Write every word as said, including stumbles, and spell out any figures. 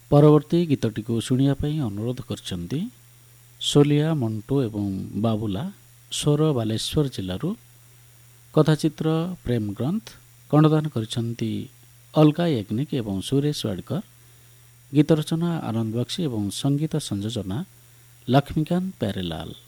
ପରବର୍ତ୍ତୀ ଗୀତଟିକୁ ଶୁଣିବା ପାଇଁ ଅନୁରୋଧ କରିଛନ୍ତି ସୋଲିଆ, ମଣ୍ଟୁ ଏବଂ ବାବୁଲା, ସ୍ୱର ବାଲେଶ୍ୱର ଜିଲ୍ଲାରୁ। କଥାଚିତ୍ର ପ୍ରେମ ଗ୍ରନ୍ଥ, କଣ୍ଠଦାନ କରିଛନ୍ତି ଅଲକା ୟାଗ୍ନିକ ଏବଂ ସୁରେଶ ୱାଡକର। ଗୀତ ରଚନା ଆନନ୍ଦ ବକ୍ସି ଏବଂ ସଙ୍ଗୀତ ସଂଯୋଜନା ଲକ୍ଷ୍ମୀକାନ୍ତ ପ୍ୟାରେଲାଲ।